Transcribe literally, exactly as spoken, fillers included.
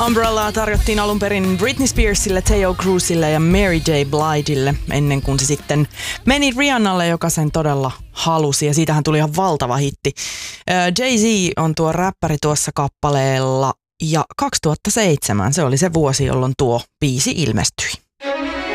Umbrellaa tarjottiin alun perin Britney Spearsille, Teo Cruzille ja Mary J. Bligeille ennen kuin se sitten meni Rihannalle, joka sen todella halusi ja siitähän tuli ihan valtava hitti. Jay-Z on tuo räppäri tuossa kappaleella ja kaksituhattaseitsemän se oli se vuosi, jolloin tuo biisi ilmestyi.